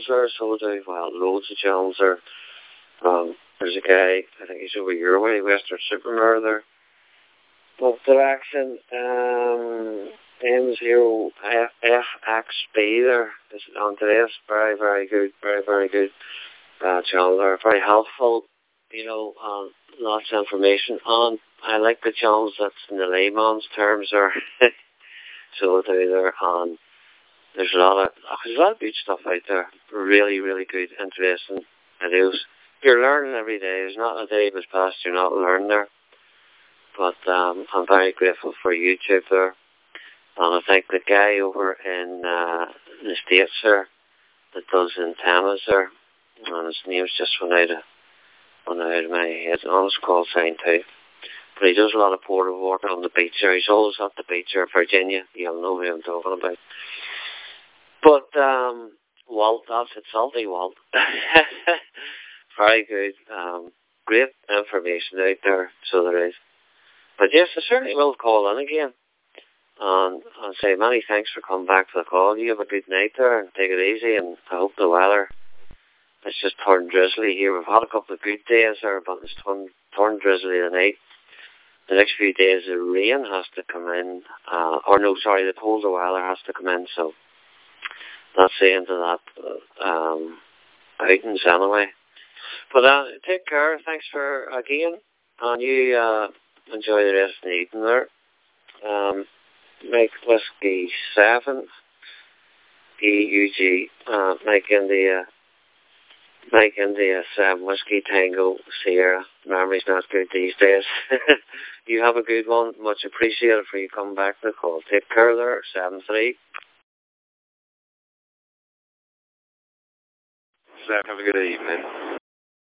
channels there, so do well, loads of channels there. There's a guy, I think he's over your way, Western Supermare there. Both direction, M0FXB there. This is on today's very, very good, very, very good channel there. Very helpful, you know, lots of information on. I like the channels that's in the layman's terms there. So they're there on. There's a lot of good stuff out there. Really, really good, interesting videos. You're learning every day. There's not a day that's passed you're not learning there. But I'm very grateful for YouTube there. And I think the guy over in the States there that does antennas there, and his name's just went out of my head. Honest call sign too. But he does a lot of portable work on the beach there. He's always at the beach there, Virginia. You'll know who I'm talking about. But Walt, that's it, Salty Walt. Very good. Great information out there, so there is. But yes, I certainly will call in again. And I'll say many thanks for coming back to the call. You have a good night there and take it easy, and I hope the weather it's just turned drizzly here. We've had a couple of good days there, but it's turned drizzly tonight. The next few days the rain has to come in, the colder weather has to come in, so that's the end of that outings anyway. But take care, thanks for again, and you enjoy the rest of the evening there. Mike Whiskey 7, EUG, Mike India 7, Whiskey Tango Sierra. Memory's not good these days. You have a good one. Much appreciated for you coming back to the call. Take care there, 7-3. Have a good evening.